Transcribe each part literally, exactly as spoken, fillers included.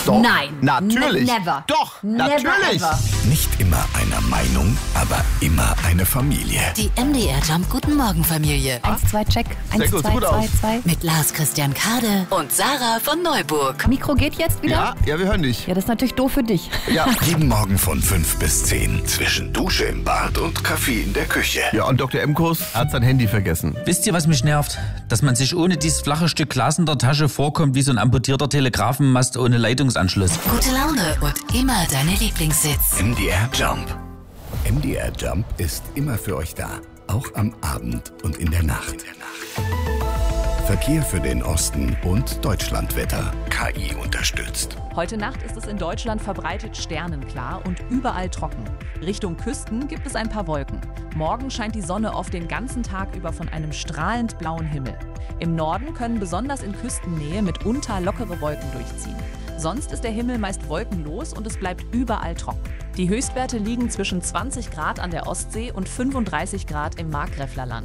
Doch. Nein. Natürlich. Ne- never. Doch, Never natürlich. ever. Nicht immer einer Meinung, aber immer eine Familie. Die M D R Jump Guten Morgen Familie. Eins, zwei, check. Eins, Sehr gut, zwei, gut zwei, aus. zwei. Mit Lars Christian Kade und Sarah von Neuburg. Mikro geht jetzt wieder? Ja, ja, wir hören dich. Ja, das ist natürlich doof für dich. Ja. Jeden Morgen von fünf bis zehn. Zwischen Dusche im Bad und Kaffee in der Küche. Ja, und Doktor Emkus hat sein Handy vergessen. Wisst ihr, was mich nervt? Dass man sich ohne dieses flache Stück Glas in der Tasche vorkommt wie so ein amputierter Telegrafenmast ohne Leitungsanschluss. Gute Laune und immer deine Lieblingssitz. M D R Jump. M D R Jump ist immer für euch da. Auch am Abend und in der Nacht. Verkehr für den Osten und Deutschlandwetter. K I unterstützt. Heute Nacht ist es in Deutschland verbreitet sternenklar und überall trocken. Richtung Küsten gibt es ein paar Wolken. Morgen scheint die Sonne oft den ganzen Tag über von einem strahlend blauen Himmel. Im Norden können besonders in Küstennähe mitunter lockere Wolken durchziehen. Sonst ist der Himmel meist wolkenlos und es bleibt überall trocken. Die Höchstwerte liegen zwischen zwanzig Grad an der Ostsee und fünfunddreißig Grad im Markgräflerland.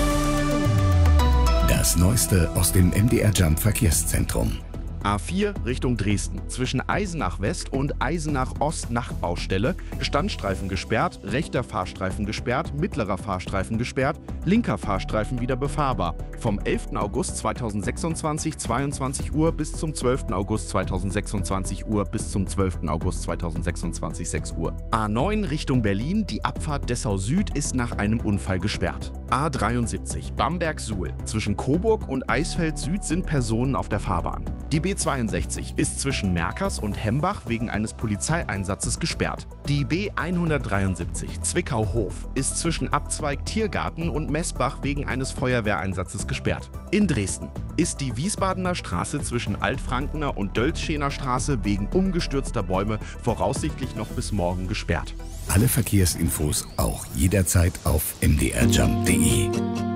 Das Neueste aus dem M D R Jump Verkehrszentrum. A vier Richtung Dresden. Zwischen Eisenach West und Eisenach Ost Nachtbaustelle. Standstreifen gesperrt, rechter Fahrstreifen gesperrt, mittlerer Fahrstreifen gesperrt, linker Fahrstreifen wieder befahrbar. Vom elften August zweitausendsechsundzwanzig, zweiundzwanzig Uhr bis zum zwölften August zweitausendsechsundzwanzig Uhr bis zum zwölften August zweitausendsechsundzwanzig, sechs Uhr. A neun Richtung Berlin. Die Abfahrt Dessau Süd ist nach einem Unfall gesperrt. A dreiundsiebzig Bamberg-Suhl. Zwischen Coburg und Eisfeld Süd sind Personen auf der Fahrbahn. Die B zweiundsechzig ist zwischen Merkers und Hembach wegen eines Polizeieinsatzes gesperrt. Die B hundertdreiundsiebzig Zwickau-Hof ist zwischen Abzweig Tiergarten und Messbach wegen eines Feuerwehreinsatzes gesperrt. In Dresden ist die Wiesbadener Straße zwischen Altfrankener und Dölzschener Straße wegen umgestürzter Bäume voraussichtlich noch bis morgen gesperrt. Alle Verkehrsinfos auch jederzeit auf m d r jump punkt d e.